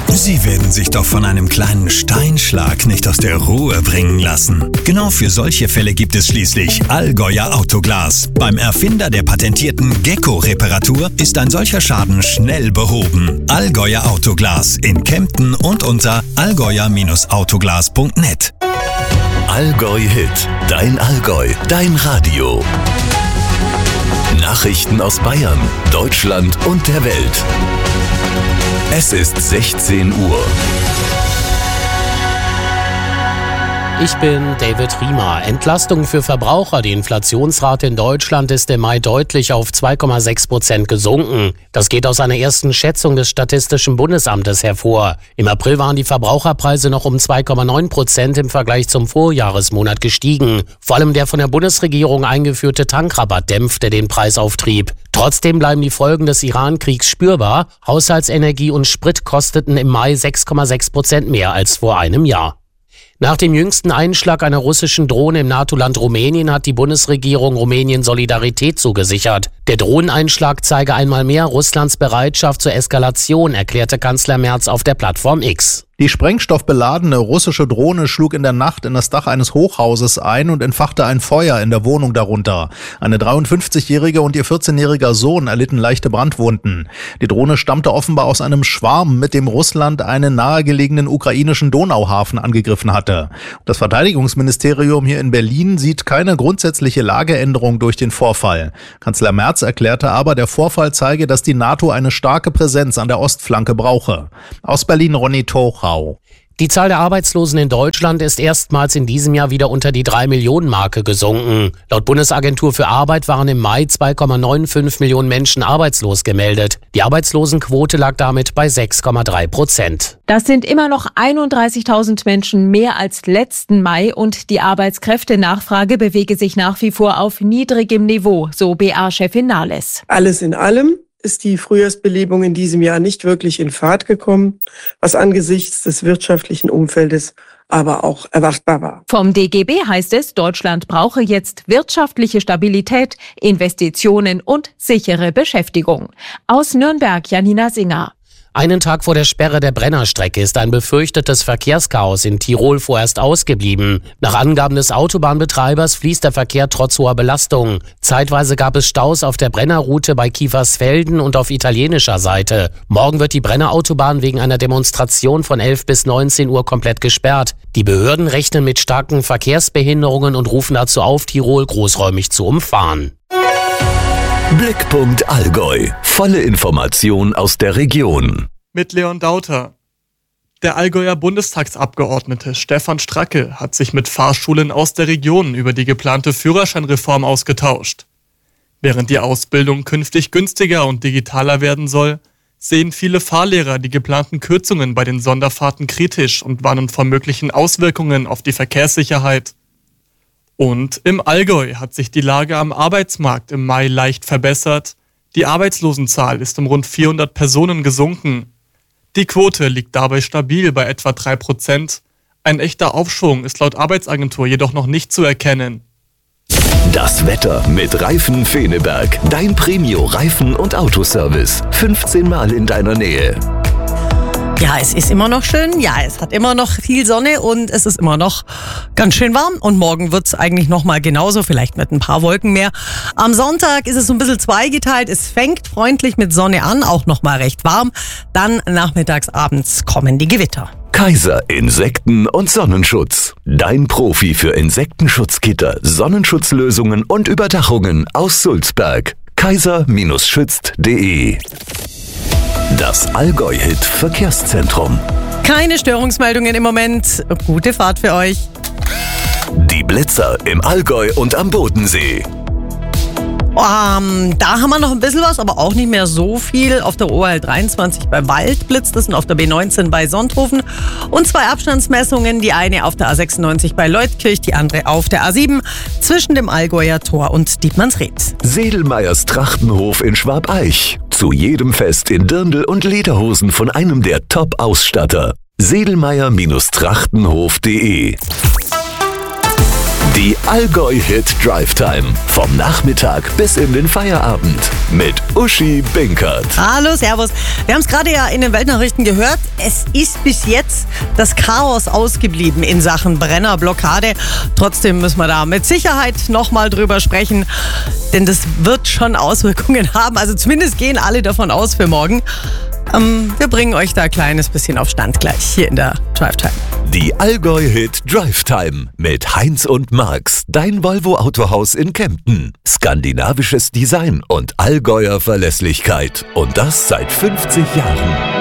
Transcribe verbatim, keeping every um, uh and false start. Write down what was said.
Sie werden sich doch von einem kleinen Steinschlag nicht aus der Ruhe bringen lassen. Genau für solche Fälle gibt es schließlich Allgäuer Autoglas. Beim Erfinder der patentierten Gecko-Reparatur ist ein solcher Schaden schnell behoben. Allgäuer Autoglas in Kempten und unter allgäuer Autoglas punkt net. Allgäu Hit, dein Allgäu, dein Radio. Nachrichten aus Bayern, Deutschland und der Welt. Es ist sechzehn Uhr. Ich bin David Riemer. Entlastung für Verbraucher. Die Inflationsrate in Deutschland ist im Mai deutlich auf zwei Komma sechs Prozent gesunken. Das geht aus einer ersten Schätzung des Statistischen Bundesamtes hervor. Im April waren die Verbraucherpreise noch um zwei Komma neun Prozent im Vergleich zum Vorjahresmonat gestiegen. Vor allem der von der Bundesregierung eingeführte Tankrabatt dämpfte den Preisauftrieb. Trotzdem bleiben die Folgen des Iran-Kriegs spürbar. Haushaltsenergie und Sprit kosteten im Mai sechs Komma sechs Prozent mehr als vor einem Jahr. Nach dem jüngsten Einschlag einer russischen Drohne im NATO-Land Rumänien hat die Bundesregierung Rumänien Solidarität zugesichert. Der Drohneneinschlag zeige einmal mehr Russlands Bereitschaft zur Eskalation, erklärte Kanzler Merz auf der Plattform X. Die sprengstoffbeladene russische Drohne schlug in der Nacht in das Dach eines Hochhauses ein und entfachte ein Feuer in der Wohnung darunter. Eine dreiundfünfzigjährige und ihr vierzehnjähriger Sohn erlitten leichte Brandwunden. Die Drohne stammte offenbar aus einem Schwarm, mit dem Russland einen nahegelegenen ukrainischen Donauhafen angegriffen hatte. Das Verteidigungsministerium hier in Berlin sieht keine grundsätzliche Lageänderung durch den Vorfall. Kanzler Merz erklärte aber, der Vorfall zeige, dass die NATO eine starke Präsenz an der Ostflanke brauche. Aus Berlin Ronny Tochau. Die Zahl der Arbeitslosen in Deutschland ist erstmals in diesem Jahr wieder unter die drei Millionen Marke gesunken. Laut Bundesagentur für Arbeit waren im Mai zwei Komma fünfundneunzig Millionen Menschen arbeitslos gemeldet. Die Arbeitslosenquote lag damit bei sechs Komma drei Prozent. Das sind immer noch einunddreißigtausend Menschen mehr als letzten Mai und die Arbeitskräftenachfrage bewege sich nach wie vor auf niedrigem Niveau, so B A-Chefin Nahles. Alles in allem ist die Frühjahrsbelebung in diesem Jahr nicht wirklich in Fahrt gekommen, was angesichts des wirtschaftlichen Umfeldes aber auch erwartbar war. Vom D G B heißt es, Deutschland brauche jetzt wirtschaftliche Stabilität, Investitionen und sichere Beschäftigung. Aus Nürnberg, Janina Singer. Einen Tag vor der Sperre der Brennerstrecke ist ein befürchtetes Verkehrschaos in Tirol vorerst ausgeblieben. Nach Angaben des Autobahnbetreibers fließt der Verkehr trotz hoher Belastung. Zeitweise gab es Staus auf der Brennerroute bei Kiefersfelden und auf italienischer Seite. Morgen wird die Brennerautobahn wegen einer Demonstration von elf bis neunzehn Uhr komplett gesperrt. Die Behörden rechnen mit starken Verkehrsbehinderungen und rufen dazu auf, Tirol großräumig zu umfahren. Blickpunkt Allgäu. Volle Information aus der Region. Mit Leon Dauter. Der Allgäuer Bundestagsabgeordnete Stefan Stracke hat sich mit Fahrschulen aus der Region über die geplante Führerscheinreform ausgetauscht. Während die Ausbildung künftig günstiger und digitaler werden soll, sehen viele Fahrlehrer die geplanten Kürzungen bei den Sonderfahrten kritisch und warnen vor möglichen Auswirkungen auf die Verkehrssicherheit. Und im Allgäu hat sich die Lage am Arbeitsmarkt im Mai leicht verbessert. Die Arbeitslosenzahl ist um rund vierhundert Personen gesunken. Die Quote liegt dabei stabil bei etwa drei Prozent. Ein echter Aufschwung ist laut Arbeitsagentur jedoch noch nicht zu erkennen. Das Wetter mit Reifen Feneberg. Dein Premio-Reifen- und Autoservice. fünfzehn Mal in deiner Nähe. Ja, es ist immer noch schön, ja, es hat immer noch viel Sonne und es ist immer noch ganz schön warm und morgen wird's eigentlich nochmal genauso, vielleicht mit ein paar Wolken mehr. Am Sonntag ist es so ein bisschen zweigeteilt, es fängt freundlich mit Sonne an, auch nochmal recht warm, dann nachmittags, abends kommen die Gewitter. Kaiser Insekten- und Sonnenschutz. Dein Profi für Insektenschutzgitter, Sonnenschutzlösungen und Überdachungen aus Sulzberg. kaiser schützt punkt de. Das Allgäu-Hit Verkehrszentrum. Keine Störungsmeldungen im Moment. Gute Fahrt für euch. Die Blitzer im Allgäu und am Bodensee. Um, da haben wir noch ein bisschen was, aber auch nicht mehr so viel. Auf der O L dreiundzwanzig bei Waldblitz, das sind auf der B neunzehn bei Sonthofen. Und zwei Abstandsmessungen, die eine auf der A sechsundneunzig bei Leutkirch, die andere auf der A sieben zwischen dem Allgäuer Tor und Dietmannsried. Sedelmeyers Trachtenhof in Schwabeich. Zu jedem Fest in Dirndl und Lederhosen von einem der Top-Ausstatter. sedelmeyer Trachtenhof punkt de. Die Allgäu-Hit Drive Time. Vom Nachmittag bis in den Feierabend. Mit Uschi Binkert. Hallo, servus. Wir haben es gerade ja in den Weltnachrichten gehört. Es ist bis jetzt das Chaos ausgeblieben in Sachen Brennerblockade. Trotzdem müssen wir da mit Sicherheit nochmal drüber sprechen. Denn das wird schon Auswirkungen haben. Also zumindest gehen alle davon aus für morgen. Ähm, wir bringen euch da ein kleines bisschen auf Stand gleich hier in der Drive Time. Die Allgäu-Hit Drive Time mit Heinz und Marx, dein Volvo Autohaus in Kempten. Skandinavisches Design und Allgäuer Verlässlichkeit. Und das seit fünfzig Jahren.